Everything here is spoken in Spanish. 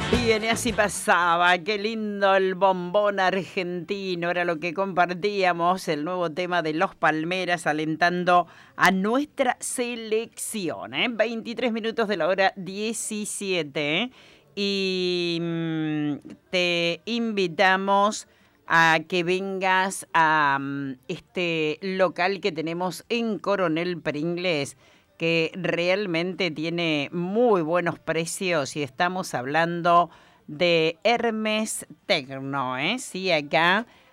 Bien, y así pasaba. Qué lindo el bombón argentino. Era lo que compartíamos, el nuevo tema de Los Palmeras alentando a nuestra selección. 23 minutos de la hora 17. Y te invitamos a que vengas a este local que tenemos en Coronel Pringles, que realmente tiene muy buenos precios, y estamos hablando de Hermes Tecno, ¿eh? Sí, acá